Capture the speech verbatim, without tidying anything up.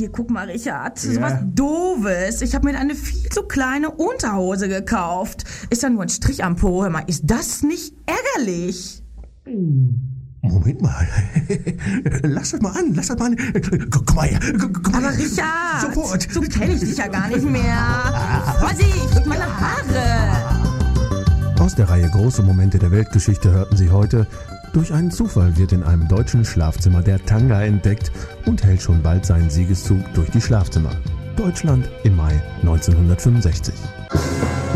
Hier, guck mal, Richard. Ja. So was Doofes. Ich habe mir eine viel zu kleine Unterhose gekauft. Ist da nur ein Strich am Po. Hör mal, ist das nicht ärgerlich? Moment mal. Lass das mal an, lass das mal an. Komm mal her. Komm mal Aber her. Richard, Sofort. so kenne ich dich ja gar nicht mehr. Vorsicht, meine Haare. Aus der Reihe Große Momente der Weltgeschichte hörten Sie heute: Durch einen Zufall wird in einem deutschen Schlafzimmer der Tanga entdeckt und hält schon bald seinen Siegeszug durch die Schlafzimmer. Deutschland im Mai neunzehnhundertfünfundsechzig.